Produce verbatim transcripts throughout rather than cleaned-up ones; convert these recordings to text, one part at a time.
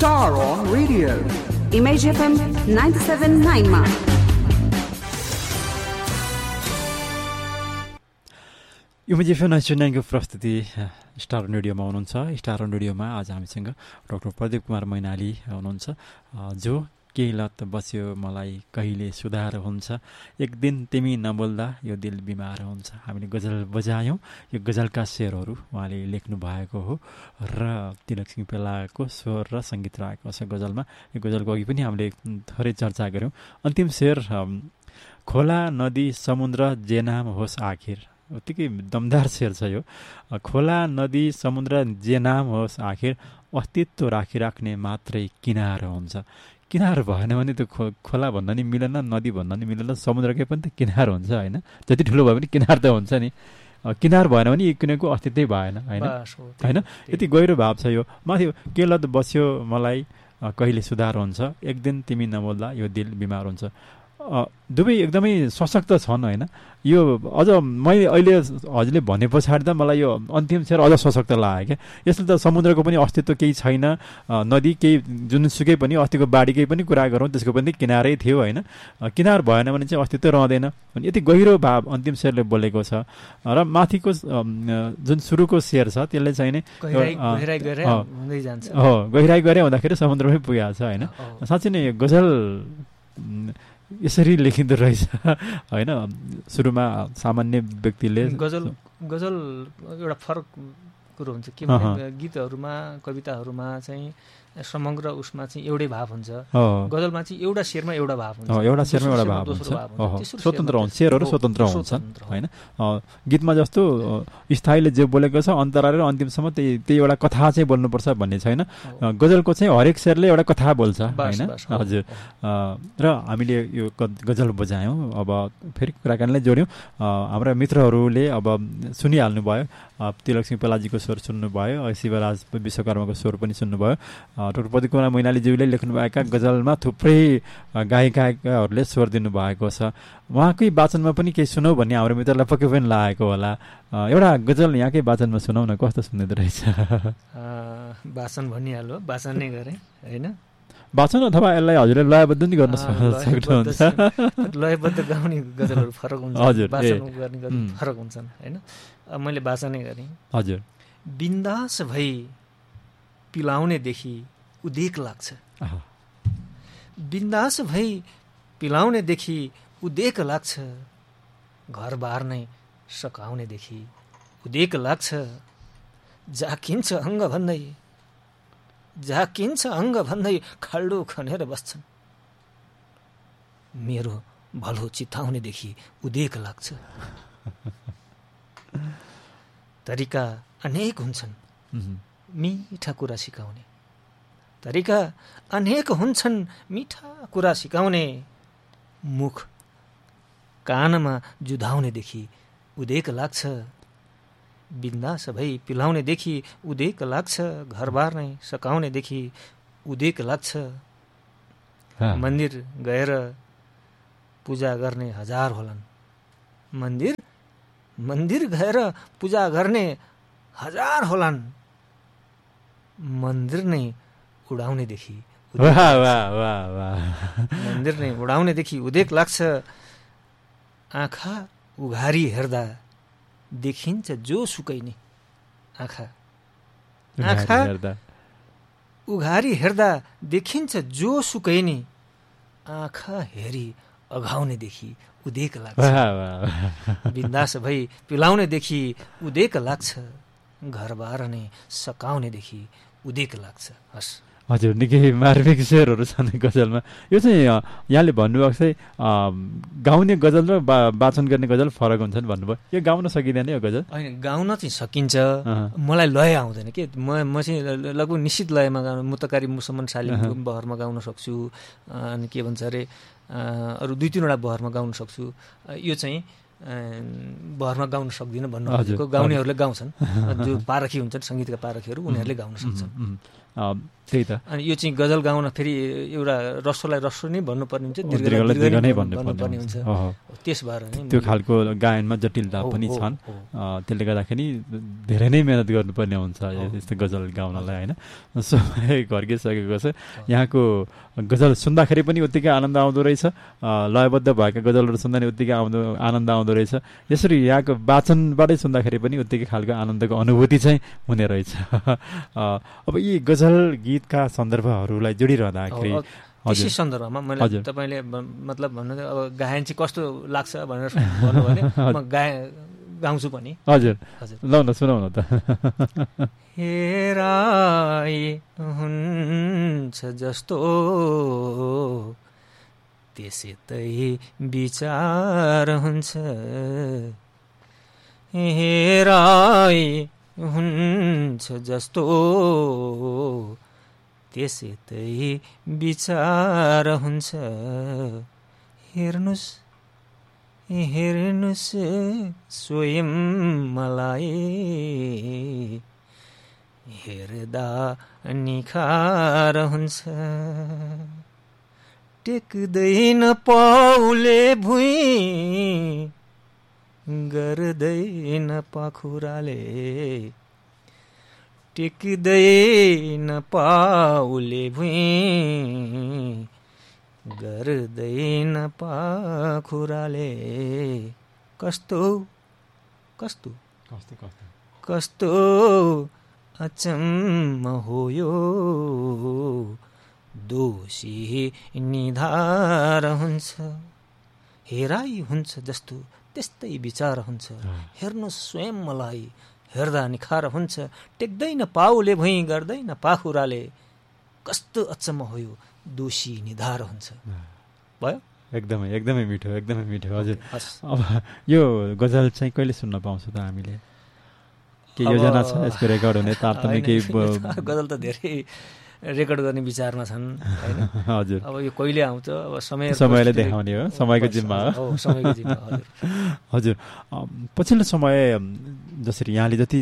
Star on Radio. Image F M ninety-seven point nine मा image F am ninety nine को प्रस्तुति star रेडियोमा हुनुहुन्छ। स्टार रेडियोमा आज हामीसँग डाक्टर प्रदीप कुमार मैनाली हुनुहुन्छ, जो केही लत बस्यो मलाई कहिले सुधार हुन्छ, एक दिन तिमी नबोल्दा यो दिल बिमार हुन्छ। हामीले गजल बजायौँ। यो गजलका शेरहरू उहाँले लेख्नु भएको हो र तिलक सिंह पेलाको स्वर र सङ्गीत रहेको छ गजलमा। यो गजलको अघि पनि हामीले थोरै चर्चा गऱ्यौँ। अन्तिम शेर, खोला नदी समुद्र जे नाम होस् आखिर, उत्तिकै दमदार शेर छ यो। खोला नदी समुद्र जे नाम होस् आखिर, अस्तित्व राखिराख्ने मात्रै किनार हुन्छ। किनार भएन भने त खो खोला भन्न नि मिलेन, नदी भन्न नि मिलेन, समुद्रकै पनि त किनार हुन्छ होइन। जति ठुलो भयो भने किनार त हुन्छ नि। किनार भएन भने यी कुनैको अस्तित्वै भएन होइन होइन। यति गहिरो भाव छ यो। माथि के लत बस्यो मलाई कहिले सुधार हुन्छ, एक दिन तिमी नबोल्दा यो दिल बिमार हुन्छ। दुवै एकदमै सशक्त छन् होइन। यो अझ मैले अहिले हजुरले भने पछाडि त मलाई यो अन्तिम शेर अझ सशक्त लाग्यो क्या। यसले त समुद्रको पनि अस्तित्व केही छैन, नदी केही जुनसुकै पनि अस्तिको बाढीकै पनि कुरा गरौँ त्यसको पनि किनारै थियो होइन। किनार भएन भने चाहिँ अस्तित्व रहँदैन। यति गहिरो भाव अन्तिम शेरले बोलेको छ। र माथिको जुन सुरुको शेर छ त्यसले चाहिँ नै हो गहिराई गरे हुँदाखेरि समुद्रमै पुगेको छ होइन। साँच्चै नै गजल यसरी लेखिँदो रहेछ होइन। सुरुमा सामान्य व्यक्तिले गजल गजल एउटा फरक कुरो हुन्छ के भने गीतहरूमा कविताहरूमा चाहिँ समग्र उसमा चाहिँ एउटै भाव हुन्छ। गजलमा चाहिँ एउटा शेरमा एउटा भाव हुन्छ, एउटा शेरमा एउटा भाव हुन्छ, स्वतन्त्र हुन्छ, शेरहरू स्वतन्त्र हुन्छन् होइन। गीतमा जस्तो स्थायीले जे बोलेको छ अन्तरा र अन्तिमसम्म त्यही त्यही एउटा कथा चाहिँ बोल्नुपर्छ भन्ने छैन। गजलको चाहिँ हरेक शेरले एउटा कथा बोल्छ होइन। हजुर। र हामीले यो गजल बजायौँ। अब फेरि कुराकानीलाई जोड्यौँ। हाम्रा मित्रहरूले अब सुनिहाल्नु भयो। तिलक सिंह पेलाजीको स्वर सुन्नुभयो, शिवराज विश्वकर्माको स्वर पनि सुन्नुभयो। डाक्टर प्रदीप कुमार मैनालीज्यूले लेख्नुभएका गजलमा थुप्रै गायक गायिकाहरूले स्वर दिनुभएको छ। उहाँकै वाचनमा पनि केही सुनौ भन्ने हाम्रो मित्रलाई पक्कै पनि लागेको होला। एउटा गजल यहाँकै वाचनमा सुनौ न, कस्तो सुन्दै रहेछ? वाचन भनिहाल्यो, वाचन नै गरेँ होइन। वाचन अथवा यसलाई हजुरले लयबद्ध नि गर्न सक्नुहुन्छ। लयबद्ध गाउने गजलहरू फरक हुन्छ, हजुर, वाचन गर्ने गजल फरक हुन्छन् होइन। मैले वाचनै गरेँ। हजुर। बिन्दास भई पिलाउनेदेखि उदेक लाग्छ, बिन्दास भई पिलाउनेदेखि उदेक लाग्छ, घरबार नै सकाउनेदेखि उदेक लाग्छ, झाकिन्छ अङ्ग भन्दै झाकिन्छ अङ्ग भन्दै खाल्डो खनेर बस्छन्, मेरो भलो चिताउनेदेखि उदेक लाग्छ। तरिका अनेक हुन्छन् मिठा कुरा सिकाउने, तरिका अनेक हुन्छन् मिठा कुरा सिकाउने, मुख कानमा जुधाउनेदेखि उदेक लाग्छ, बिन्दास भई पिलाउनेदेखि उदेक लाग्छ, घरबार नै सकाउनेदेखि उदेक लाग्छ, मन्दिर गएर पूजा गर्ने हजार होलान्, मन्दिर मन्दिर गएर पूजा गर्ने हजार होलान्, मन्दिर नै उडाउनेदेखि मन्दिर नै उडाउनेदेखि उदेक लाग्छ, आँखा उघारी हेर्दा देखिन्छ जो सुकै नै, आँखा आँखा उघारी हेर्दा देखिन्छ जो सुकै नै, आँखा हेरी अघाउनेदेखि उदेक लाग्छ, बिन्दास भई पिलाउनेदेखि उदेक लाग्छ, घरबार नै सकाउनेदेखि उदेक लाग्छ। हस् हजुर, निकै मार्मिक शेरहरू छन् गजलमा। यो चाहिँ यहाँले भन्नुभएको चाहिँ गाउने गजल र वाचन गर्ने गजल फरक हुन्छन् भन्नुभयो। यो गाउन सकिँदैन यो गजल? होइन, गाउन चाहिँ सकिन्छ। मलाई लय आउँदैन के, म म चाहिँ लगभग निश्चित लयमा गाउनु, मुतकारी मुसम्मन सालिम बहरमा गाउन सक्छु, अनि के भन्छ अरे अरू दुई तिनवटा बहरमा गाउन सक्छु। यो चाहिँ बहरमा गाउन सक्दिनँ भन्नु, गाउनेहरूले गाउँछन्, जो पारखी हुन्छन् सङ्गीतका पारखीहरू, उनीहरूले गाउन सक्छन्। त्यही त। अनि यो चाहिँ गजल गाउन फेरि एउटा रस्वलाई रस्व नै भन्नुपर्ने हुन्छ, दीर्घलाई दीर्घ नै भन्नुपर्ने हुन्छ। त्यस भएर नै त्यो खालको गायनमा जटिलता पनि छन्। त्यसले गर्दाखेरि धेरै नै मेहनत गर्नुपर्ने हुन्छ यस्तो गजल गाउनलाई होइन। समय घर्किसकेको छ। यहाँको गजल सुन्दाखेरि पनि उत्तिकै आनन्द आउँदो रहेछ, लयबद्ध भएका गजलहरू सुन्दा नि उत्तिकै आउँदो आनन्द आउँदो रहेछ। यसरी यहाँको वाचनबाटै सुन्दाखेरि पनि उत्तिकै खालको आनन्दको अनुभूति चाहिँ हुने रहेछ। अब यी गजल गीतका सन्दर्भहरूलाई जोडिरहँदाखेरि त्यसै सन्दर्भमा मैले तपाईँले मतलब भन्नु अब गायन चाहिँ कस्तो लाग्छ भनेर भन्नु भने म गाए गाउँछु पनि। हजुर ल न सुनाउ न त। हेराई हुन्छ जस्तो त्यसै तै विचार हुन्छ, हेराई हुन्छ जस्तो त्यसै तै विचार हुन्छ, हेर्नुस् हेर्नुस् स्वयं मलाई हेर्दा निखार हुन्छ, टेक्दैन पाउले भुइँ गर्दैन पाखुराले, टेक्दैन पाउले भुइँ गर्दैन पाखुराले, कस्तो कस्तो कस्तो कस्तो कस्तो अचम्म हो यो, दोषी निधार हुन्छ, हेराई हुन्छ जस्तो त्यस्तै विचार हुन्छ, हेर्नु स्वयं मलाई हेर्दा निखार हुन्छ, टेक्दैन पाउले भुइँ गर्दैन पाखुराले, कस्तो अचम्म हो यो, दोषी निधार हुन्छ। भयो? एकदमै एकदमै मिठो एकदमै मिठो। हजुर अब यो गजल चाहिँ कहिले सुन्न पाउँछौँ त हामीले? के योजना छ यसको रेकर्ड हुने? तारतम्य केही गजल त धेरै रेकर्ड गर्ने विचारमा छन् हैन। हजुर अब यो कहिले आउँछ अब समय समयले देखाउने हो, समयको जिम्मा हो, समयको जिम्मा। हजुर हजुर पछिल्लो समय जसरी यहाँले जति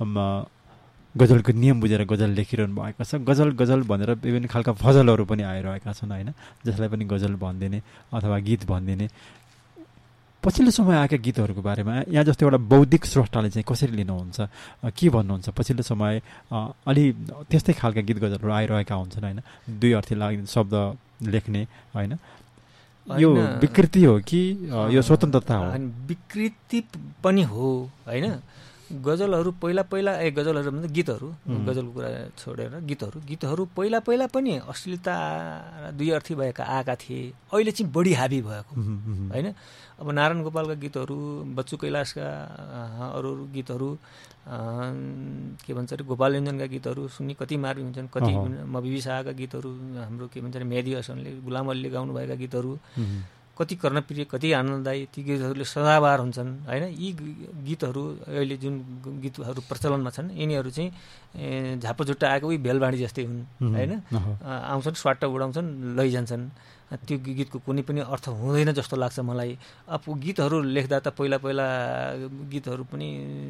गजलको नियम बुझेर गजल लेखिरहनु भएको छ, गजल गजल भनेर विभिन्न खालका भजलहरू पनि आइरहेका छन् होइन, जसलाई पनि गजल भनिदिने अथवा गीत भनिदिने। पछिल्लो समय आएका गीतहरूको बारेमा यहाँ जस्तो एउटा बौद्धिक स्रष्टाले चाहिँ कसरी लिनुहुन्छ, के भन्नुहुन्छ? पछिल्लो समय अलि त्यस्तै खालका गीत गजलहरू आइरहेका हुन्छन् होइन, दुई अर्थी लाग्ने शब्द लेख्ने होइन, यो विकृति हो कि यो स्वतन्त्रता हो? विकृति पनि हो होइन। गजलहरू पहिला पहिला ए गजलहरू भन्दा गीतहरू, गजलको कुरा छोडेर गीतहरू गीतहरू पहिला पहिला पनि अश्लीलता दुई अर्थी भएका आएका थिए, अहिले चाहिँ बढी हाबी भएको होइन। अब नारायण गोपालका गीतहरू, बच्चु कैलाशका अरू अरू गीतहरू, के भन्छ अरे गोपाल योञ्जनका गीतहरू सुन्ने कति मार्मी हुन्छन्, कति मबिबी शाहका गीतहरू, हाम्रो के भन्छ अरे मेहदी हसनले गुलाम अलीले गाउनुभएका गीतहरू कति कर्णप्रिय, कति आनन्ददायी, ती गीतहरूले सदाबहार हुन्छन् होइन। यी गीतहरू अहिले जुन गीतहरू प्रचलनमा छन् यिनीहरू चाहिँ झापझुट्टा आएको उही भेलबाडी जस्तै हुन् होइन। आउँछन् स्वाट्ट उडाउँछन् लैजान्छन्, त्यो गीतको कुनै पनि अर्थ हुँदैन जस्तो लाग्छ मलाई। अब गीतहरू लेख्दा त पहिला पहिला गीतहरू पनि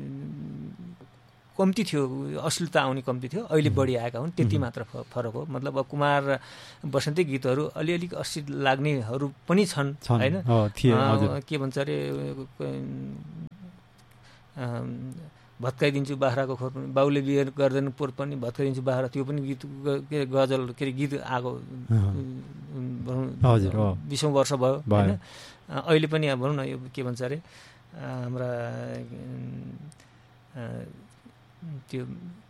कम्ती थियो, अश्लीलता आउने कम्ती थियो, अहिले बढी आएका हुन्, त्यति मात्र फरक हो। मतलब अब कुमार बसन्ती गीतहरू अलिअलि अश्लील लाग्नेहरू पनि छन् होइन। के भन्छ अरे भत्काइदिन्छु बाख्राको खोर पनि, बाउले बिहे गर्दैन पोहोर पनि भत्काइदिन्छु बाख्रा, त्यो पनि गीत के गजल के अरे गीत आएको बिसौँ वर्ष भयो होइन। अहिले पनि अब भनौँ न यो के भन्छ अरे हाम्रा त्यो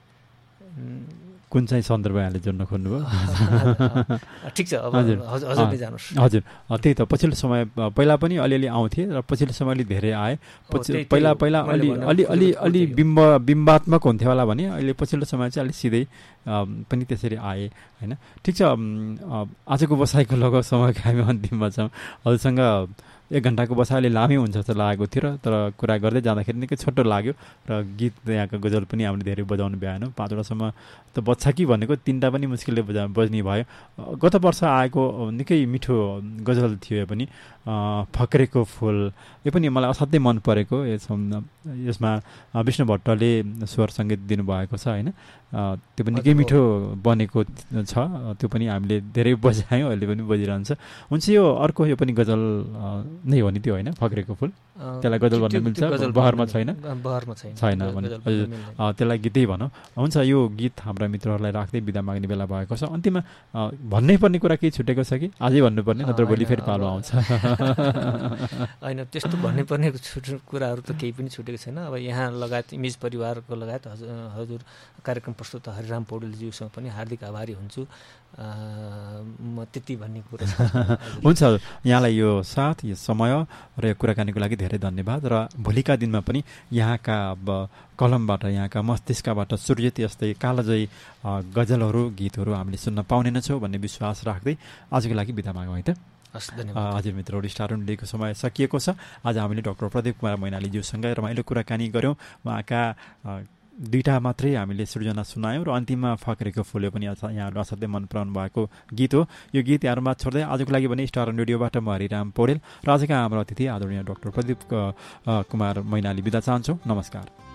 कुन चाहिँ सन्दर्भ यहाँले जोड्न खोज्नुभयो? ठिक छ, अब हजुर नै जानुहोस्। हजुर त्यही त, पछिल्लो समय पहिला पनि अलिअलि आउँथे र पछिल्लो समय अलि धेरै आए। पछि पहिला पहिला अलि अलि अलि अलि बिम्ब बिम्बात्मक हुन्थ्यो होला भने अहिले पछिल्लो समय चाहिँ अलिक सिधै पनि त्यसरी आए होइन। ठिक छ, आजको बसाइको लगभग समयको हामी अन्तिममा छौँ। हजुरसँग एक घन्टाको बसाइ अलि लामै हुन्छ जस्तो लागेको थियो र तर कुरा गर्दै जाँदाखेरि निकै छोटो लाग्यो र गीत यहाँको गजल पनि हामीले धेरै बजाउनु भ्याएनौँ। पाँचवटासम्म त बज्छ छ कि भनेको तिनवटा पनि मुस्किलले बजा बज्ने भयो। गत वर्ष आएको निकै मिठो गजल थियो यो पनि, फक्रेको फुल, यो पनि मलाई असाध्यै मन परेको। यसमा विष्णु भट्टले स्वर सङ्गीत दिनुभएको छ होइन, त्यो पनि निकै मिठो बनेको छ। त्यो पनि हामीले धेरै बजायौँ, अहिले पनि बजिरहन्छ। हुन्छ, यो अर्को यो पनि गजल नै हो नि त्यो होइन, फक्रेको फुल, त्यसलाई गजल भन्न मिल्छ, बहरमा छैन छैन भने हजुर त्यसलाई गीतै भनौँ। हुन्छ, यो गीत हाम्रा मित्रहरूलाई राख्दै बिदा माग्ने बेला भएको छ। अन्तिममा भन्नै पर्ने कुरा केही छुटेको छ कि आजै भन्नुपर्ने, नत्र भोलि फेरि पालो आउँछ? होइन, त्यस्तो भन्नै पर्ने कुराहरू त केही पनि छुटेको छैन। अब यहाँ लगायत इमेज परिवारको लगायत हजुर हजुर कार्यक्रम प्रस्तुत हरिराम पौडेलज्यूसँग पनि हार्दिक आभारी हुन्छु। म त्यति भन्ने कुरा हुन्छ। यहाँलाई यो साथ, यो समय र यो कुराकानीको लागि धेरै धन्यवाद। र भोलिका दिनमा पनि यहाँका अब कलमबाट, यहाँका मस्तिष्कबाट सूर्यती जस्तै कालजयी गजलहरू, गीतहरू हामीले सुन्न पाउने नै छौँ भन्ने विश्वास राख्दै आजको लागि बिदा मागौँ है त। हजुर मित्रहरू, स्टार डेको समय सकिएको छ। आज हामीले डाक्टर प्रदीप कुमार मैनालीज्यूसँग रमाइलो कुराकानी गऱ्यौँ। उहाँका दुईवटा मात्रै हामीले सृजना सुनायौँ र अन्तिममा फक्रेको फुल्यो पनि यहाँहरू असाध्यै मन पराउनु भएको गीत हो। यो गीत यहाँहरूमा छोड्दै आजको लागि भने स्टार रेडियोबाट म हरिराम पौडेल र आजका हाम्रो अतिथि आदरणीय डाक्टर प्रदीप कुमार मैनाली बिदा चाहन्छौँ। नमस्कार।